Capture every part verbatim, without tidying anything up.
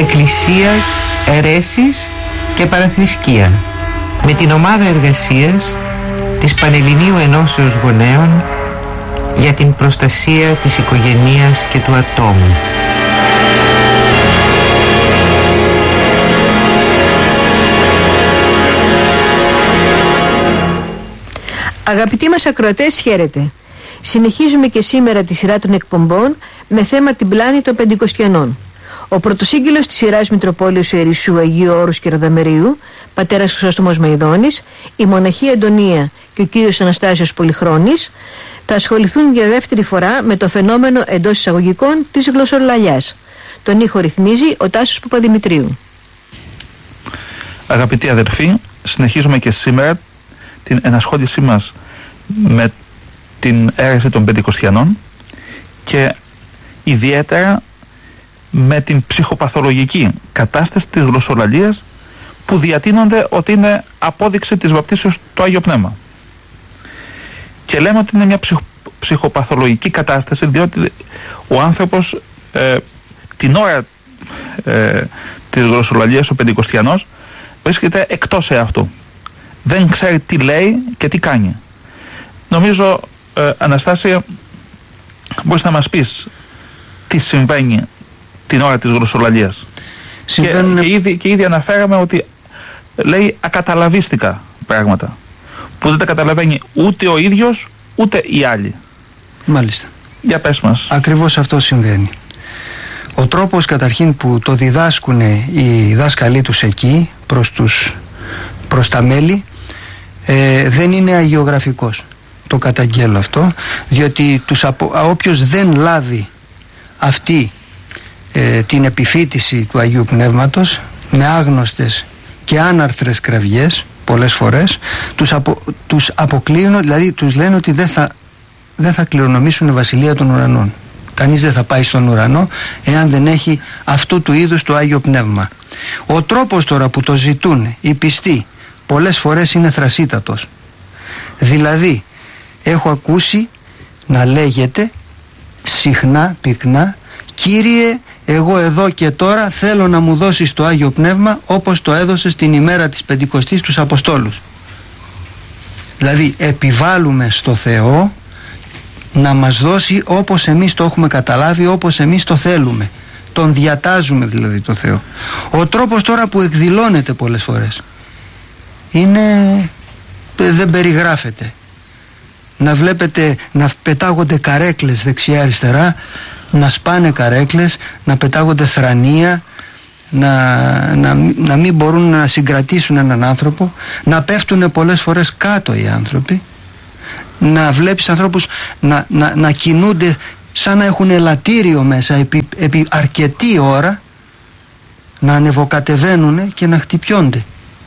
Εκκλησία, αιρέσεις και παραθρησκεία, με την ομάδα εργασίας της Πανελληνίου Ενώσεως Γονέων για την προστασία της οικογενείας και του ατόμου. Αγαπητοί μας ακροατές, χαίρετε. Συνεχίζουμε και σήμερα τη σειρά των εκπομπών με θέμα την πλάνη των Πεντηκοστιανών. Ο πρωτοσύγγελος της σειράς Μητροπόλεως Ιερισσού Αγίου Όρους και Ραδαμερίου, πατέρας Χρυσόστομος Μαϊδώνης, η μοναχή Αντωνία και ο κύριος Αναστάσιος Πολυχρόνης θα ασχοληθούν για δεύτερη φορά με το φαινόμενο εντός εισαγωγικών της γλωσσολαλιάς. Τον ήχο ρυθμίζει ο Τάσος Παπαδημητρίου. Αγαπητοί αδερφοί, συνεχίζουμε και σήμερα την ενασχόλησή μας με την αίρεση των Πεντηκοστιανών και ιδιαίτερα με την ψυχοπαθολογική κατάσταση της γλωσσολαλίας που διατείνονται ότι είναι απόδειξη της βαπτίσεως του Άγιο Πνεύμα. Και λέμε ότι είναι μια ψυχο, ψυχοπαθολογική κατάσταση διότι ο άνθρωπος ε, την ώρα ε, της γλωσσολαλίας, ο Πεντηκοστιανός, βρίσκεται εκτός εαυτού. Δεν ξέρει τι λέει και τι κάνει. Νομίζω, ε, Αναστάσια, μπορείς να μας πεις τι συμβαίνει την ώρα της γλωσσολαλίας. Συμβαίνουν... Και, και, ήδη, και ήδη αναφέραμε ότι λέει ακαταλαβίστικα πράγματα που δεν τα καταλαβαίνει ούτε ο ίδιος ούτε οι άλλοι. Μάλιστα. Για πες μας. Ακριβώς αυτό συμβαίνει. Ο τρόπος καταρχήν που το διδάσκουν οι δάσκαλοι τους εκεί προς, τους, προς τα μέλη ε, δεν είναι αγιογραφικός. Το καταγγέλλω αυτό, διότι τους απο... όποιος δεν λάβει αυτή ε, την επιφύτηση του Αγίου Πνεύματος με άγνωστες και άναρθρες κραυγές πολλές φορές τους, απο... τους αποκλείουν, δηλαδή τους λένε ότι δεν θα, δεν θα κληρονομήσουν βασιλεία των ουρανών. Κανείς δεν θα πάει στον ουρανό εάν δεν έχει αυτού του είδους το Άγιο Πνεύμα. Ο τρόπος τώρα που το ζητούν οι πιστοί πολλές φορές είναι θρασίτατος. Δηλαδή έχω ακούσει να λέγεται συχνά, πυκνά, Κύριε, εγώ εδώ και τώρα θέλω να μου δώσεις το Άγιο Πνεύμα όπως το έδωσες την ημέρα της Πεντηκοστής τους Αποστόλους. Δηλαδή επιβάλλουμε στο Θεό να μας δώσει όπως εμείς το έχουμε καταλάβει, όπως εμείς το θέλουμε. Τον διατάζουμε δηλαδή το Θεό. Ο τρόπος τώρα που εκδηλώνεται πολλές φορές είναι, δεν περιγράφεται. Να βλέπετε να πετάγονται καρέκλες δεξιά αριστερά, να σπάνε καρέκλες, να πετάγονται θρανία, να, να, να μην μπορούν να συγκρατήσουν έναν άνθρωπο, να πέφτουν πολλές φορές κάτω οι άνθρωποι, να βλέπεις ανθρώπους να, να, να κινούνται σαν να έχουν ελαττήριο μέσα επί, επί αρκετή ώρα, να ανεβοκατεβαίνουν και να χτυπιώνται.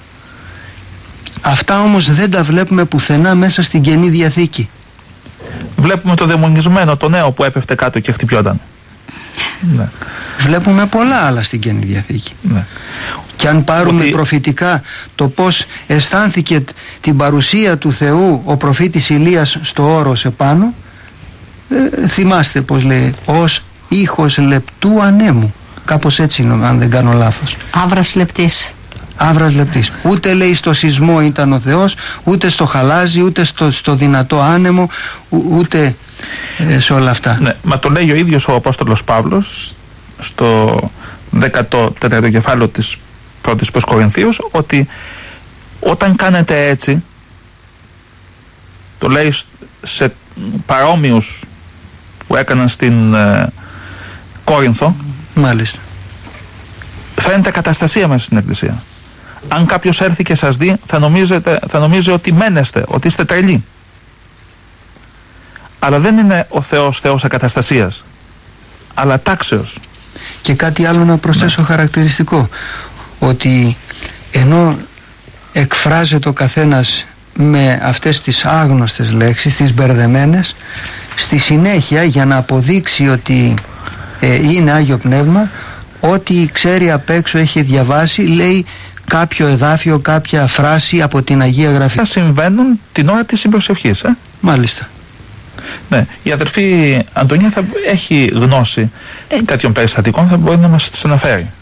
Αυτά όμως δεν τα βλέπουμε πουθενά μέσα στην Καινή Διαθήκη. Βλέπουμε το δαιμονισμένο, το νέο που έπεφτε κάτω και χτυπιόταν. Ναι. Βλέπουμε πολλά άλλα στην Καινή Διαθήκη. Ναι. Και αν πάρουμε ότι... προφητικά το πως αισθάνθηκε την παρουσία του Θεού ο προφήτης Ηλίας στο όρος επάνω, ε, θυμάστε πως λέει, ως ήχος λεπτού ανέμου. Κάπως έτσι είναι, αν δεν κάνω λάθος. Άβρας λεπτής. Άβρας λεπτής. Ούτε λέει στο σεισμό ήταν ο Θεός, ούτε στο χαλάζι, ούτε στο, στο δυνατό άνεμο, ούτε ε, σε όλα αυτά. Ναι, μα το λέει ο ίδιος ο Απόστολος Παύλος στο δέκατο τέταρτο κεφάλαιο της πρώτης προς Κορινθίους, ότι όταν κάνετε έτσι, το λέει σε παρόμοιους που έκαναν στην ε, Κόρινθο, μάλιστα, φαίνεται καταστασία μέσα στην Εκκλησία. Αν κάποιος έρθει και σας δει, θα, νομίζετε, θα νομίζει ότι μένεστε, ότι είστε τρελοί. Αλλά δεν είναι ο Θεός Θεός ακαταστασίας, αλλά τάξεως. Και κάτι άλλο να προσθέσω, ναι, χαρακτηριστικό, ότι ενώ εκφράζεται ο καθένας με αυτές τις άγνωστες λέξεις, τις μπερδεμένες, στη συνέχεια για να αποδείξει ότι ε, είναι Άγιο Πνεύμα, ό,τι ξέρει απ' έξω, έχει διαβάσει, λέει κάποιο εδάφιο, κάποια φράση από την Αγία Γραφή. Θα συμβαίνουν την ώρα της συμπροσευχής, ε? Μάλιστα. Ναι, η αδερφή Αντωνία θα έχει γνώση ε, τέτοιων περιστατικών, θα μπορεί να μας τις αναφέρει.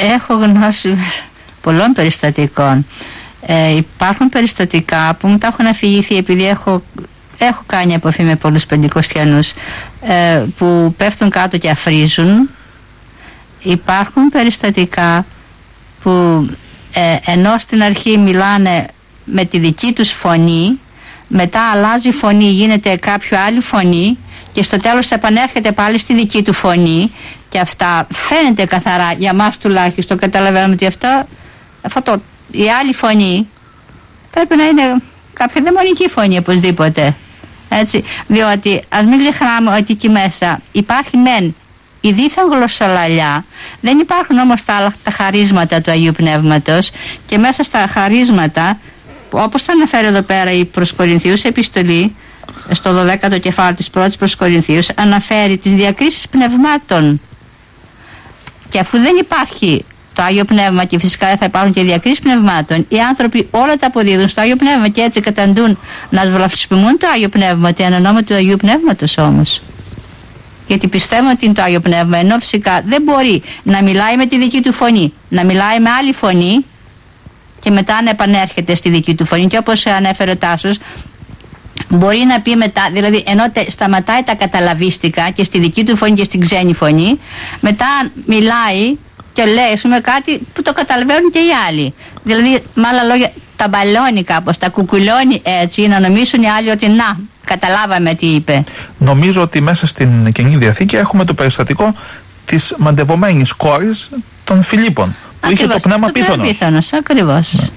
Έχω γνώση πολλών περιστατικών. Ε, υπάρχουν περιστατικά που μου τα έχουν αφηγηθεί επειδή έχω, έχω κάνει επαφή με πολλούς πεντηκοστιανούς ε, που πέφτουν κάτω και αφρίζουν. Υπάρχουν περιστατικά που ε, ενώ στην αρχή μιλάνε με τη δική τους φωνή, μετά αλλάζει φωνή, γίνεται κάποιο άλλη φωνή και στο τέλος επανέρχεται πάλι στη δική του φωνή, και αυτά φαίνεται καθαρά για μας τουλάχιστον. Καταλαβαίνουμε ότι αυτό, αυτό η άλλη φωνή πρέπει να είναι κάποια δαιμονική φωνή οπωσδήποτε, έτσι, διότι ας μην ξεχνάμε ότι εκεί μέσα υπάρχει μεν η δίθεν γλωσσολαλιά, δεν υπάρχουν όμως τα άλλα τα χαρίσματα του Αγίου Πνεύματος, και μέσα στα χαρίσματα, όπως θα αναφέρει εδώ πέρα η προς Κορινθίους επιστολή, στο δωδέκατο κεφάλαιο της πρώτης προς Κορινθίους, αναφέρει τις διακρίσεις πνευμάτων. Και αφού δεν υπάρχει το Άγιο Πνεύμα, και φυσικά δεν θα υπάρχουν και διακρίσεις πνευμάτων, οι άνθρωποι όλα τα αποδίδουν στο Άγιο Πνεύμα και έτσι καταντούν να βλασφημούν το Άγιο Πνεύμα, ότι εν ονόμα του Αγίου Πνεύματος όμως. Γιατί πιστεύω ότι είναι το Άγιο Πνεύμα, ενώ φυσικά δεν μπορεί να μιλάει με τη δική του φωνή, να μιλάει με άλλη φωνή και μετά να επανέρχεται στη δική του φωνή. Και όπως ανέφερε ο Τάσος, μπορεί να πει μετά, δηλαδή ενώ σταματάει τα καταλαβίστικα και στη δική του φωνή και στην ξένη φωνή, μετά μιλάει και λέει, ας πούμε, κάτι που το καταλαβαίνουν και οι άλλοι. Δηλαδή, με άλλα λόγια, τα μπαλώνει κάπως, τα κουκουλώνει έτσι, να νομίσουν οι άλλοι ότι να, καταλάβαμε τι είπε. Νομίζω ότι μέσα στην Καινή Διαθήκη έχουμε το περιστατικό της μαντευομένης κόρης των Φιλίππων, που ακριβώς, είχε το πνεύμα πίθωνος. Πίθωνος, ακριβώς. Ναι.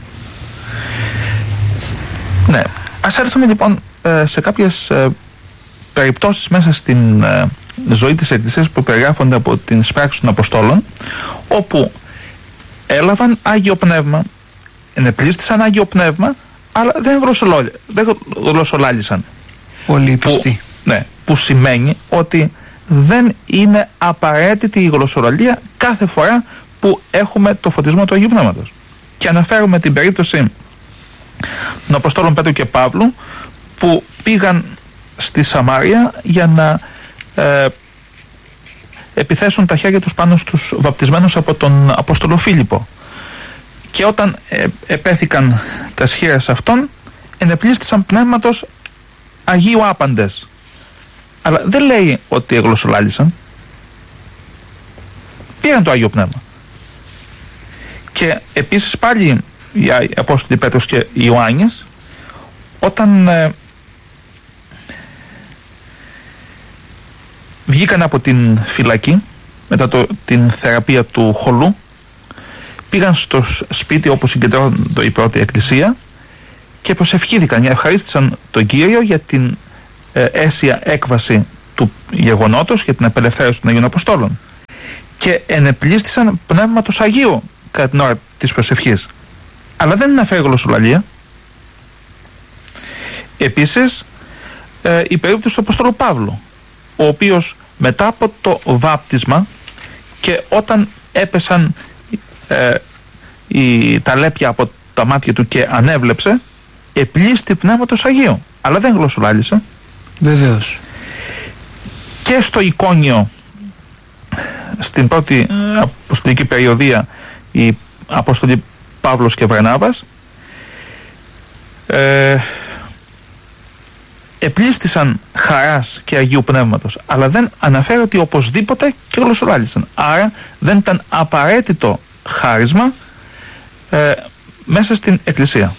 ναι. Ας έρθουμε λοιπόν σε κάποιες περιπτώσεις μέσα στην ζωή της Εκκλησίας που περιγράφονται από την πράξεις των Αποστόλων, όπου έλαβαν Άγιο Πνεύμα, ενεπλίστησαν Άγιο Πνεύμα, αλλά δεν, δεν γλωσσολάλησαν. Πολύ πιστοί. Ναι, που σημαίνει ότι δεν είναι απαραίτητη η γλωσσολαλία κάθε φορά που έχουμε το φωτισμό του Αγίου Πνεύματος. Και αναφέρουμε την περίπτωση των Αποστόλων Πέτρου και Παύλου, που πήγαν στη Σαμάρια για να ε, επιθέσουν τα χέρια τους πάνω στους βαπτισμένους από τον Απόστολο Φίλιππο, και όταν ε, επέθηκαν τα σχήρες αυτών, ενεπλίστησαν πνεύματος Αγίου άπαντες. Αλλά δεν λέει ότι εγλωσσολάλησαν, πήραν το Άγιο Πνεύμα. Και επίσης πάλι οι Απόστολοι Πέτρος και Ιωάννης, όταν ε, βγήκαν από την φυλακή μετά το, την θεραπεία του χολού, πήγαν στο σπίτι όπου συγκεντρώνονται η πρώτη εκκλησία και προσευχήθηκαν, ευχαρίστησαν τον Κύριο για την ε, αίσια έκβαση του γεγονότος, για την απελευθέρωση των Αγίων Αποστόλων, και ενεπλίστησαν πνεύματος Αγίου κατά την ώρα της προσευχής. Αλλά δεν αναφέρει γλωσσολαλία. Επίσης ε, η περίπτωση του Αποστόλου Παύλου, ο οποίος μετά από το βάπτισμα και όταν έπεσαν ε, η, τα λέπια από τα μάτια του και ανέβλεψε, επλήστη πνεύματος Αγίου, αλλά δεν γλωσσολάλησε. Βεβαίως. Και στο Εικόνιο, στην πρώτη αποστολική περιοδία, οι Απόστολοι Παύλος και Βαρνάβας ε, επλήστησαν χαράς και Αγίου Πνεύματος, αλλά δεν αναφέρει ότι οπωσδήποτε και γλωσσολάλησαν. Άρα δεν ήταν απαραίτητο χάρισμα ε, μέσα στην Εκκλησία.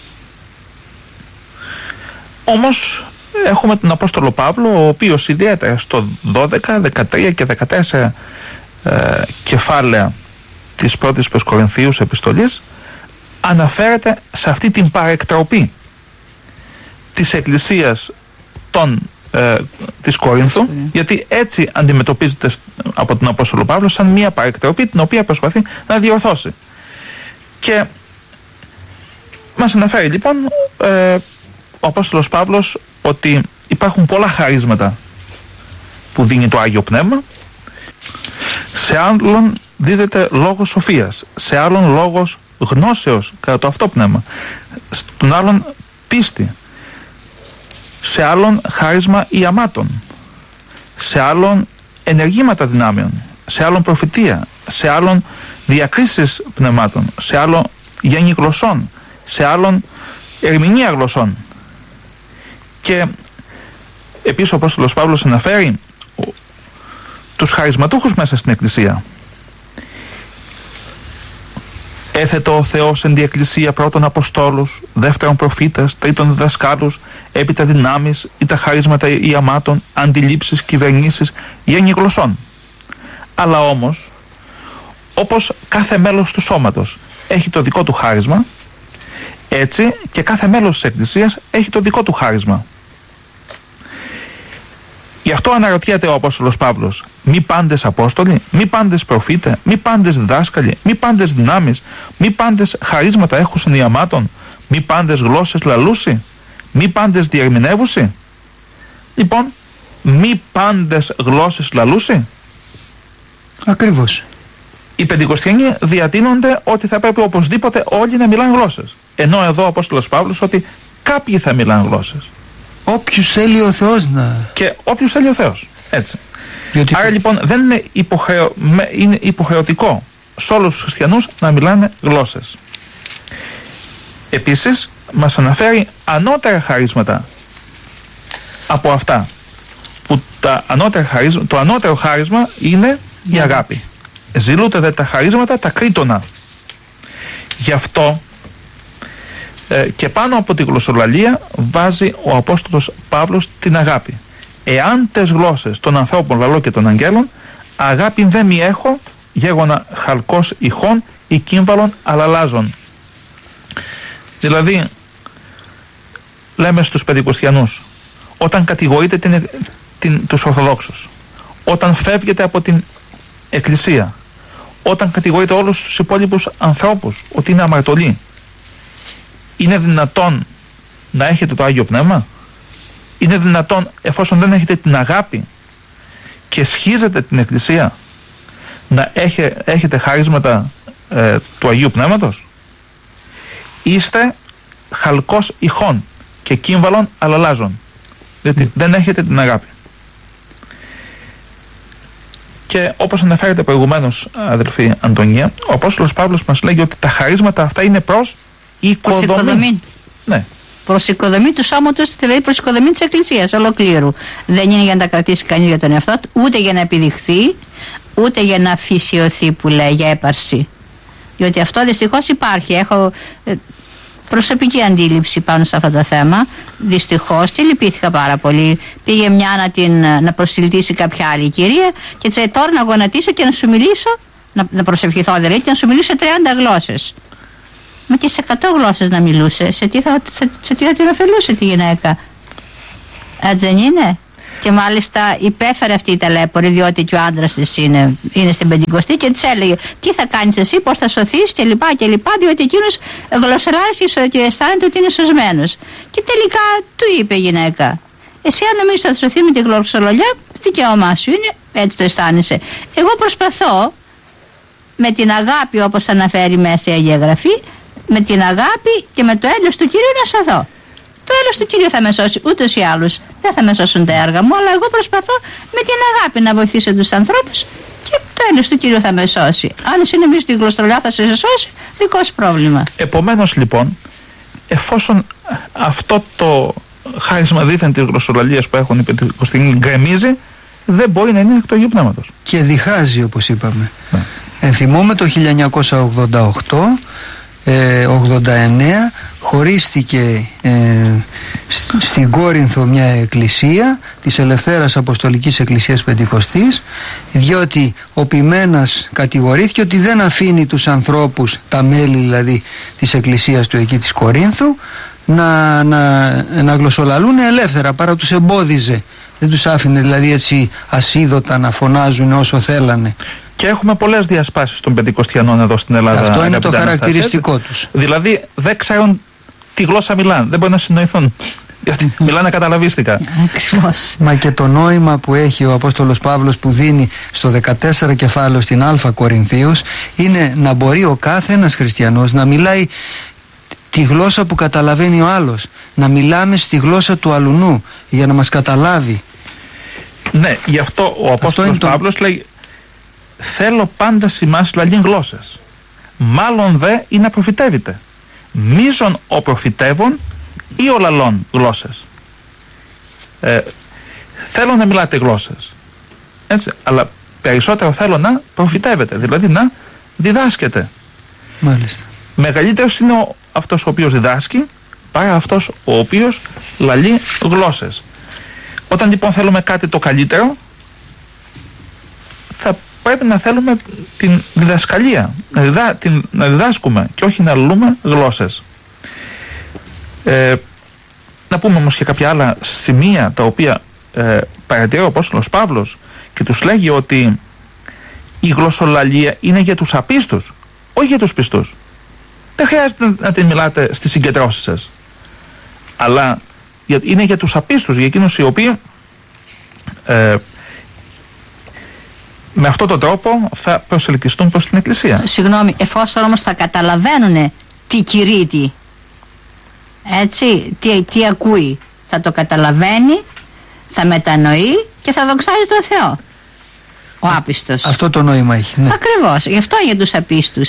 Όμως έχουμε τον Απόστολο Παύλο, ο οποίος ιδιαίτερα στο δώδεκα, δεκατρία και δεκατέσσερα ε, κεφάλαια της πρώτης προς Κορινθίους επιστολής αναφέρεται σε αυτή την παρεκτροπή της Εκκλησίας των, ε, της Κορίνθου, mm. γιατί έτσι αντιμετωπίζεται από τον Απόστολο Παύλο σαν μια παρεκτροπή την οποία προσπαθεί να διορθώσει. Και μας αναφέρει λοιπόν ε, ο Απόστολος Παύλος ότι υπάρχουν πολλά χαρίσματα που δίνει το Άγιο Πνεύμα. Σε άλλον δίδεται λόγος σοφίας, σε άλλον λόγος γνώσεως κατά το αυτό πνεύμα, στον άλλον πίστη, σε άλλον χάρισμα ιαμάτων, σε άλλον ενεργήματα δυνάμεων, σε άλλον προφητεία, σε άλλον διακρίσεις πνευμάτων, σε άλλο γέννη γλωσσών, σε άλλον ερμηνεία γλωσσών. Και επίσης ο Απόστολος Παύλος αναφέρει τους χαρισματούχους μέσα στην Εκκλησία. Έθετο ο Θεός εν τη Εκκλησία πρώτον Αποστόλους, δεύτερον προφήτες, τρίτον διδασκάλους, έπειτα δυνάμεις ή τα χαρίσματα ιαμάτων, αντιλήψεις, κυβερνήσεις, γέννη γλωσσών. Αλλά όμως, όπως κάθε μέλος του σώματος έχει το δικό του χάρισμα, έτσι και κάθε μέλος της Εκκλησίας έχει το δικό του χάρισμα. Γι' αυτό αναρωτιέται ο Απόστολος Παύλος, μη πάντες Απόστολοι, μη πάντες προφήτε, μη πάντες διδάσκαλοι, μη πάντες δυνάμεις, μη πάντες χαρίσματα έχουσιν ιαμάτων, μη πάντες γλώσσες λαλούσι, μη πάντες διερμηνεύουσι. Λοιπόν, μη πάντες γλώσσες λαλούσι. Ακριβώς. Οι Πεντηκοστιανοί διατείνονται ότι θα πρέπει οπωσδήποτε όλοι να μιλάνε γλώσσες. Ενώ εδώ ο Απόστολος Παύλος ότι κάποιοι θα μιλάνε γλώσσες. Όποιους θέλει ο Θεός να... Και όποιους θέλει ο Θεός. Έτσι. Διότι... Άρα λοιπόν δεν είναι, υποχρεω... είναι υποχρεωτικό σε όλους τους χριστιανούς να μιλάνε γλώσσες. Επίσης μας αναφέρει ανώτερα χαρίσματα από αυτά. Που τα ανώτερα χαρίσμα... το ανώτερο χάρισμα είναι η αγάπη. Ζηλούται δε τα χαρίσματα τα κρίτωνα. Γι' αυτό ε, και πάνω από τη γλωσσολαλία βάζει ο Απόστολος Παύλος την αγάπη. Εάν τες γλώσσες των ανθρώπων λαλώ και των αγγέλων, αγάπη δεν μη έχω, γέγονα χαλκός ηχών ή κύμβαλων αλαλάζων. Δηλαδή, λέμε στους Πεντηκοστιανούς, όταν κατηγορείτε την, την, τους Ορθοδόξους, όταν φεύγετε από την Εκκλησία, όταν κατηγορείτε όλους τους υπόλοιπους ανθρώπους ότι είναι αμαρτωλοί, είναι δυνατόν να έχετε το Άγιο Πνεύμα? Είναι δυνατόν, εφόσον δεν έχετε την αγάπη και σχίζετε την Εκκλησία, να έχε, έχετε χάρισματα ε, του Αγίου Πνεύματος? Είστε χαλκός ηχών και κύμβαλων αλαλάζων, διότι mm. δεν έχετε την αγάπη. Και όπως αναφέρεται προηγουμένως, αδελφή Αντωνία, ο Απόστολος Παύλος μας λέγει ότι τα χαρίσματα αυτά είναι προς οικοδομή. Προς οικοδομή. Ναι. Προς οικοδομή του σώματος, δηλαδή προς οικοδομή της Εκκλησίας ολοκλήρου. Δεν είναι για να τα κρατήσει κανείς για τον εαυτό του, ούτε για να επιδειχθεί, ούτε για να αφησιωθεί που λέει, για έπαρση. Διότι αυτό δυστυχώς υπάρχει. Έχω ε, προσωπική αντίληψη πάνω σε αυτό το θέμα. Δυστυχώς και λυπήθηκα πάρα πολύ. Πήγε μια να, την, να προσιλτήσει κάποια άλλη κυρία και έτσι τώρα να γονατίσω και να σου μιλήσω, να, να προσευχηθώ δηλαδή, και να σου μιλήσω σε τριάντα γλώσσες. Μα και σε εκατό γλώσσες να μιλούσε, σε τι θα, σε, σε τι θα την ωφελούσε τη γυναίκα? Έτσι δεν είναι? Και μάλιστα υπέφερε αυτή η ταλέπορη, διότι και ο άντρας της είναι, είναι στην Πεντηκοστή και της έλεγε τι θα κάνεις εσύ, πώς θα σωθείς και λοιπά και λοιπά, διότι εκείνος γλωσσολάζει και αισθάνεται ότι είναι σωσμένος. Και τελικά του είπε η γυναίκα, εσύ αν νομίζεις ότι θα σωθεί με τη γλωσσολολιά, δικαίωμά σου είναι, έτσι το αισθάνεσαι. Εγώ προσπαθώ με την αγάπη, όπως αναφέρει μέσα η Αγία Γραφή, με την αγάπη και με το έλεος του Κυρίου να σωθώ. Το έλεος του Κυρίου θα με σώσει, ούτως ή άλλως δεν θα με σώσουν τα έργα μου, αλλά εγώ προσπαθώ με την αγάπη να βοηθήσω τους ανθρώπους και το έλεος του Κυρίου θα με σώσει. Αν εσύ νομίζεις ότι η γλωσσολιά θα σε σώσει, δικό σου πρόβλημα. Επομένως λοιπόν, εφόσον αυτό το χάρισμα δίθεν της γλωσσολαλίας που έχουν οι Πεντηκοστιανοί γκρεμίζει, δεν μπορεί να είναι εκ του Αγίου Πνεύματος. Και διχάζει, όπως είπαμε. Ναι. Ενθυμούμε το χίλια εννιακόσια ογδόντα οκτώ ογδόντα εννέα χωρίστηκε ε, στην Κόρινθο μια εκκλησία της Ελευθέρας Αποστολικής Εκκλησίας Πεντηκοστής, διότι ο ποιμένας κατηγορήθηκε ότι δεν αφήνει τους ανθρώπους, τα μέλη δηλαδή της εκκλησίας του εκεί της Κορίνθου, να, να, να γλωσσολαλούν ελεύθερα, παρά τους εμπόδιζε. Δεν τους άφηνε δηλαδή έτσι ασίδωτα να φωνάζουν όσο θέλανε. Και έχουμε πολλές διασπάσεις των Πεντηκοστιανών εδώ στην Ελλάδα. Αυτό είναι το χαρακτηριστικό τους. Δηλαδή δεν ξέρουν τι γλώσσα μιλάνε, δεν μπορούν να συνοηθούν. Γιατί μιλάνε καταλαβίστικα. Μα και το νόημα που έχει ο Απόστολος Παύλος που δίνει στο δεκατέσσερα κεφάλαιο στην Α Κορινθίους είναι να μπορεί ο κάθε ένας χριστιανός να μιλάει τη γλώσσα που καταλαβαίνει ο άλλος. Να μιλάμε στη γλώσσα του αλουνού για να μας καταλάβει. Ναι, γι' αυτό ο Απόστολος Παύλος το... λέει θέλω πάντα σημάς λαλήν γλώσσες. Μάλλον δε είναι να προφητεύετε. Μίζον ο προφητεύων ή ο λαλών γλώσσες. Ε, θέλω να μιλάτε γλώσσες. Έτσι, αλλά περισσότερο θέλω να προφητεύετε, δηλαδή να διδάσκετε. Μάλιστα. Μεγαλύτερος είναι ο, αυτός ο οποίος διδάσκει παρά αυτός ο οποίος λαλεί γλώσσες. Όταν λοιπόν θέλουμε κάτι το καλύτερο, θα πρέπει να θέλουμε την διδασκαλία, να, διδά, την, να διδάσκουμε και όχι να λαλούμε γλώσσες. Ε, να πούμε όμως και κάποια άλλα σημεία τα οποία ε, παρατηρεί ο Απόστολος Παύλος και τους λέγει ότι η γλωσσολαλία είναι για τους απίστους, όχι για τους πιστούς. Δεν χρειάζεται να την μιλάτε στις συγκεντρώσεις σας, αλλά είναι για τους απίστους, για εκείνους οι οποίοι ε, με αυτόν τον τρόπο θα προσελκυστούν προς την Εκκλησία. Συγγνώμη, εφόσον όμως θα καταλαβαίνουν τι κηρύττει, έτσι, τι, τι ακούει, θα το καταλαβαίνει, θα μετανοεί και θα δοξάζει τον Θεό. Ο άπιστος. Αυτό το νόημα έχει. Ναι. Ακριβώς, γι' αυτό για τους απίστους.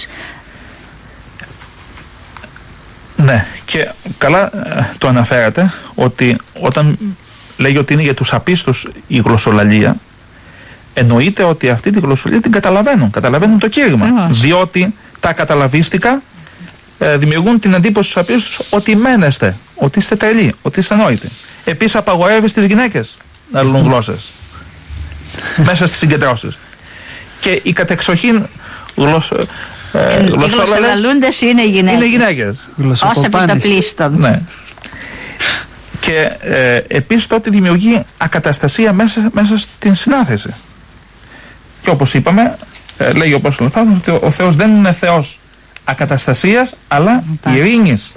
Ναι, και καλά ε, το αναφέρατε ότι όταν λέγει ότι είναι για τους απίστους η γλωσσολαλία, εννοείται ότι αυτή τη γλωσσολαλία την καταλαβαίνουν, καταλαβαίνουν το κήρυγμα. Ακριβώς. Διότι τα καταλαβίστικα ε, δημιουργούν την εντύπωση στους απίστους ότι μένεστε, ότι είστε τρελοί, ότι είστε ανόητοι. Επίσης απαγορεύει στις γυναίκες να λαλούν γλώσσες μέσα στις συγκεντρώσεις. Και η κατεξοχήν γλωσσο, ε, οι γλωσσολαλούντες είναι οι γυναίκες. Είναι γυναίκες. Ως επιτοπλίστων. Ναι. Και ε, επίσης τότε δημιουργεί ακαταστασία μέσα, μέσα στην συνάθεση. Και όπως είπαμε, ε, λέγει ο Απόστολος Παύλος ότι ο Θεός δεν είναι Θεός ακαταστασίας, αλλά ειρήνης.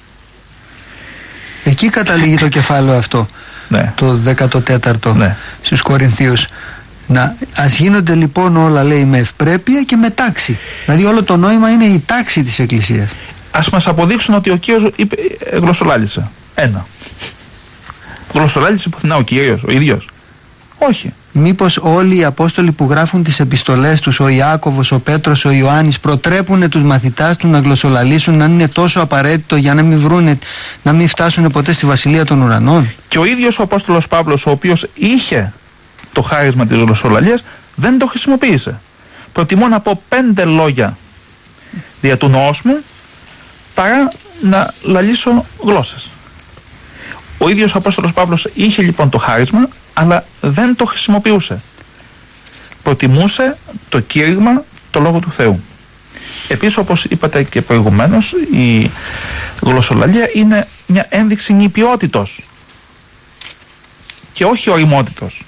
Εκεί καταλήγει το κεφάλαιο αυτό, ναι. Το δέκατο τέταρτο, ναι. Στους Κορινθίους. Να, ας γίνονται λοιπόν όλα, λέει, με ευπρέπεια και με τάξη. Δηλαδή όλο το νόημα είναι η τάξη της Εκκλησίας. Ας μας αποδείξουν ότι ο Κύριος είπε, ε, γλωσσολάλησε. Ένα. Γλωσσολάλησε πουθενά ο Κύριος, ο ίδιος? Όχι. Μήπως όλοι οι Απόστολοι που γράφουν τις επιστολές τους, ο Ιάκωβος, ο Πέτρος, ο Ιωάννης, προτρέπουν τους μαθητάς του να γλωσσολαλήσουν, να είναι τόσο απαραίτητο για να μην βρούνε, να μην φτάσουν ποτέ στη Βασιλεία των Ουρανών? Και ο ίδιος ο Απόστολος Παύλος, ο οποίος είχε το χάρισμα της γλωσσολαλίας, δεν το χρησιμοποίησε. Προτιμώ να πω πέντε λόγια δια του νόος μου παρά να λαλήσω γλώσσες. Ο ίδιος ο Απόστολος Παύλος είχε λοιπόν το χάρισμα, αλλά δεν το χρησιμοποιούσε. Προτιμούσε το κήρυγμα, το Λόγο του Θεού. Επίσης, όπως είπατε και προηγουμένως, η γλωσσολαλία είναι μια ένδειξη νηπιότητος και όχι οριμότητος.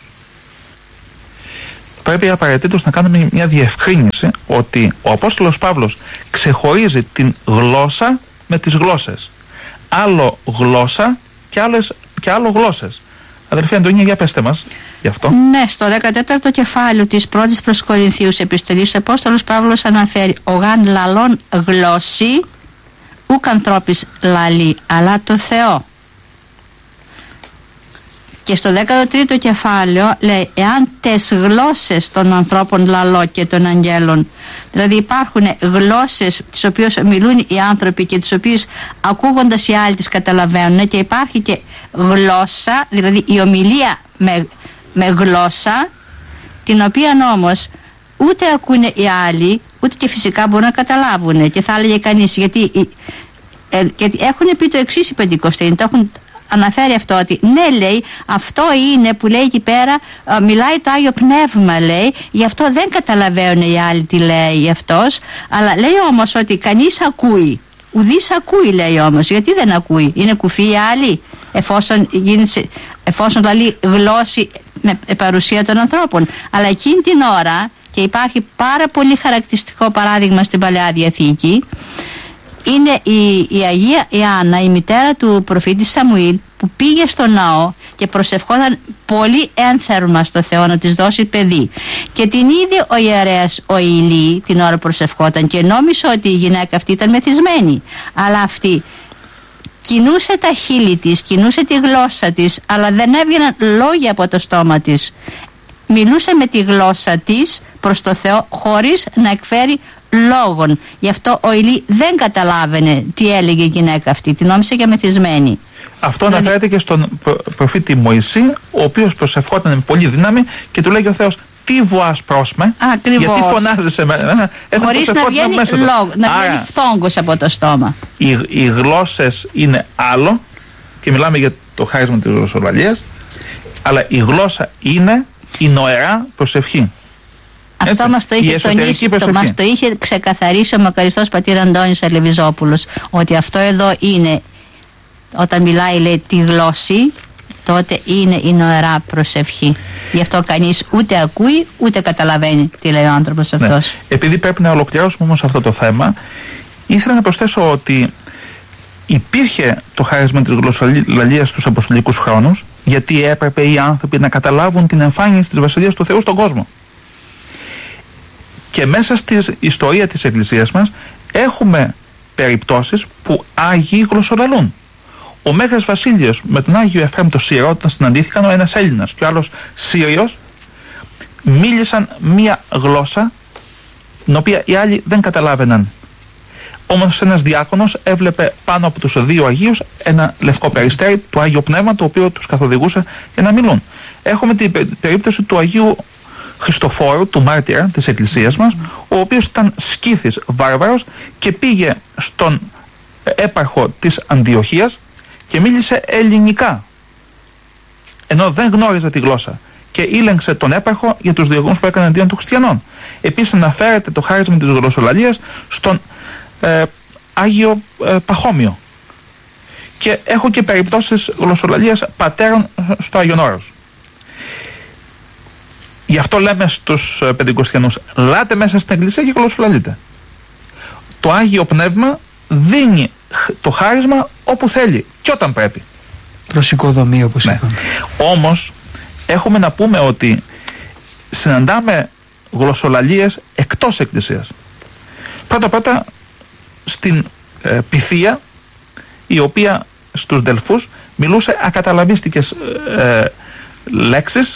Πρέπει απαραίτητος να κάνουμε μια διευκρίνηση ότι ο Απόστολος Παύλος ξεχωρίζει την γλώσσα με τις γλώσσες. Άλλο γλώσσα και, άλλες, και άλλο γλώσσες. Αδελφοί Αντωνία, για πέστε μας γι' αυτό. Ναι, στο δεκατέταρτο κεφάλαιο της πρώτης προς Κορινθίους επιστολής, ο Απόστολος Παύλος αναφέρει «Ο γαν λαλών γλώσσι, ουκ ανθρώπης λαλεί, αλλά το Θεό». Και στο δέκατο τρίτο κεφάλαιο λέει «Εάν τες γλώσσες των ανθρώπων λαλώ και των αγγέλων». Δηλαδή υπάρχουν γλώσσες τις οποίες μιλούν οι άνθρωποι και τις οποίες ακούγοντας οι άλλοι τις καταλαβαίνουν, και υπάρχει και γλώσσα, δηλαδή η ομιλία με, με γλώσσα, την οποία όμως ούτε ακούνε οι άλλοι, ούτε και φυσικά μπορούν να καταλάβουν. Και θα έλεγε κανείς, γιατί, ε, γιατί έχουν πει το εξής οι Πεντηκοστοί, το έχουν αναφέρει αυτό, ότι ναι, λέει, αυτό είναι που λέει εκεί πέρα, α, μιλάει το Άγιο Πνεύμα, λέει, γι' αυτό δεν καταλαβαίνουν οι άλλοι τι λέει αυτός, αλλά λέει όμως ότι κανείς ακούει, ουδής ακούει, λέει όμως. Γιατί δεν ακούει? Είναι κουφοί οι άλλοι, εφόσον, γίνεται, εφόσον δηλαδή γλώσση με παρουσία των ανθρώπων? Αλλά εκείνη την ώρα, και υπάρχει πάρα πολύ χαρακτηριστικό παράδειγμα στην Παλαιά Διαθήκη, είναι η, η Αγία Ιάννα, η μητέρα του προφήτη Σαμουήλ, που πήγε στο ναό και προσευχόταν πολύ ένθερμα στο Θεό να της δώσει παιδί. Και την είδε ο ιερέας ο Ηλί την ώρα που προσευχόταν και νόμισε ότι η γυναίκα αυτή ήταν μεθυσμένη. Αλλά αυτή κινούσε τα χείλη της, κινούσε τη γλώσσα της, αλλά δεν έβγαιναν λόγια από το στόμα της. Μιλούσε με τη γλώσσα της προς το Θεό χωρίς να εκφέρει λόγων. Γι' αυτό ο Ηλί δεν καταλάβαινε τι έλεγε η γυναίκα αυτή, την νόμισε για μεθυσμένη. Αυτό δηλαδή... αναφέρεται και στον προ, προφήτη Μωυσή, ο οποίος προσευχόταν με πολύ δύναμη και του λέγει ο Θεός: τι βοάς πρόσμε, γιατί φωνάζεις σε μένα. Χωρίς να βγαίνει λόγο, να βγαίνει Άρα, φόγκος από το στόμα. Οι, οι γλώσσες είναι άλλο, και μιλάμε για το χάρισμα της γλωσσολαλίας, αλλά η γλώσσα είναι η νοερά προσευχή. Αυτό μας το, είχε τονίσει, το, μας το είχε ξεκαθαρίσει ο μακαριστός πατήρ Αντώνης Αλεβιζόπουλος, ότι αυτό εδώ είναι, όταν μιλάει λέει τη γλώσση, τότε είναι η νοερά προσευχή. Γι' αυτό κανείς ούτε ακούει ούτε καταλαβαίνει τι λέει ο άνθρωπος αυτός. Ναι. Επειδή πρέπει να ολοκληρώσουμε όμως αυτό το θέμα, ήθελα να προσθέσω ότι υπήρχε το χάρισμα της γλωσσολαλίας στους αποστολικούς χρόνους, γιατί έπρεπε οι άνθρωποι να καταλάβουν την εμφάνιση της Βασιλείας του Θεού στον κόσμο. Και μέσα στη ιστορία της Εκκλησίας μας έχουμε περιπτώσεις που Άγιοι γλωσσολαλούν. Ο Μέγας Βασίλειος με τον Άγιο Εφραίμ το Σύρο, όταν συναντήθηκαν, ο ένας Έλληνας και ο άλλος Σύριος, μίλησαν μία γλώσσα την οποία οι άλλοι δεν καταλάβαιναν. Όμως ένας διάκονος έβλεπε πάνω από τους δύο Αγίους ένα λευκό περιστέρι του Άγιο Πνεύμα, το οποίο τους καθοδηγούσε για να μιλούν. Έχουμε την περίπτωση του Αγίου Χριστοφόρου, του μάρτυρα της Εκκλησίας μας, ο οποίος ήταν σκύθης βάρβαρος και πήγε στον έπαρχο της Αντιοχίας και μίλησε ελληνικά, ενώ δεν γνώριζε τη γλώσσα, και ήλεγξε τον έπαρχο για τους διωγμούς που έκανε αντίον των χριστιανών. Επίσης αναφέρεται το χάρισμα της γλωσσολαλίας στον ε, Άγιο ε, Παχώμιο, και έχω και περιπτώσεις γλωσσολαλίας πατέρων στο Άγιον Όρος. Γι' αυτό λέμε στους Πεντηκοστιανούς: λάτε μέσα στην Εκκλησία και γλωσσολαλείτε. Το Άγιο Πνεύμα δίνει το χάρισμα όπου θέλει και όταν πρέπει. Προς οικοδομή, όπως ναι. είπαμε. Όμως έχουμε να πούμε ότι συναντάμε γλωσσολαλίες εκτός Εκκλησίας. Πρώτα πρώτα στην ε, Πυθία, η οποία στους Δελφούς μιλούσε ακαταλαβίστικες ε, λέξεις,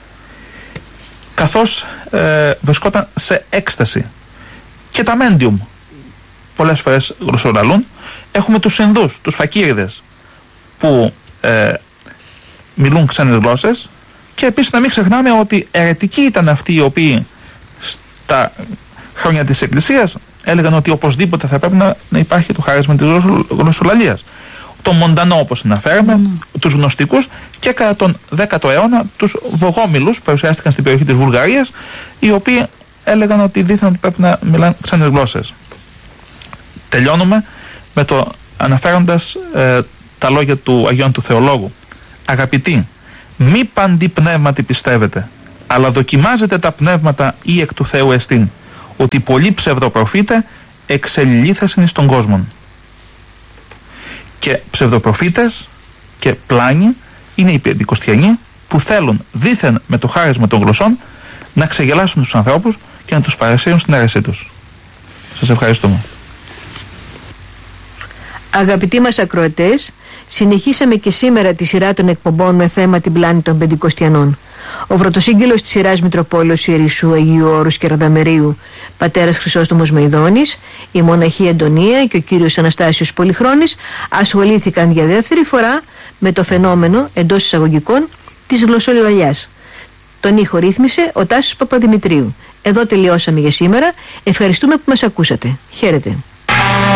καθώς ε, βρισκόταν σε έκσταση. Και τα μέντιουμ πολλές φορές γλωσσολαλούν. Έχουμε τους Ινδούς, τους Φακίριδες, που ε, μιλούν ξένες γλώσσες. Και επίσης να μην ξεχνάμε ότι αιρετικοί ήταν αυτοί οι οποίοι στα χρόνια της Εκκλησίας έλεγαν ότι οπωσδήποτε θα πρέπει να, να υπάρχει το χάρισμα της γλωσσολαλίας. Τον Μοντανό, όπως αναφέραμε, mm. τους γνωστικούς, και κατά τον δέκατο αιώνα τους Βογόμιλους που παρουσιάστηκαν στην περιοχή της Βουλγαρίας, οι οποίοι έλεγαν ότι δήθεν ότι πρέπει να μιλάνε ξένες γλώσσες. Τελειώνουμε με το αναφέροντας ε, τα λόγια του Αγιών του Θεολόγου. Αγαπητοί, μη παντί πνεύματι πιστεύετε, αλλά δοκιμάζετε τα πνεύματα ή εκ του Θεού εστίν, ότι πολλοί ψευδοπροφήτε εξελιλήθασιν εις τον κόσμον. Και ψευδοπροφήτες και πλάνοι είναι οι Πεντηκοστιανοί που θέλουν δήθεν με το χάρισμα των γλωσσών να ξεγελάσουν τους ανθρώπους και να τους παρασύρουν στην αίρεσή τους. Σας ευχαριστούμε. Αγαπητοί μας ακροατές, συνεχίσαμε και σήμερα τη σειρά των εκπομπών με θέμα την πλάνη των Πεντηκοστιανών. Ο πρωτοσύγγελος της σειράς Μητροπόλεως Ιερισσού Αγίου Όρους και Ροδαμερίου, πατέρας Χρυσόστομος Μεϊδώνης, η μοναχή Αντωνία και ο κύριος Αναστάσιος Πολυχρόνης ασχολήθηκαν για δεύτερη φορά με το φαινόμενο, εντός εισαγωγικών, της γλωσσολαλιάς. Τον ήχο ρύθμισε ο Τάσος Παπαδημητρίου. Εδώ τελειώσαμε για σήμερα. Ευχαριστούμε που μας ακούσατε. Χαίρετε.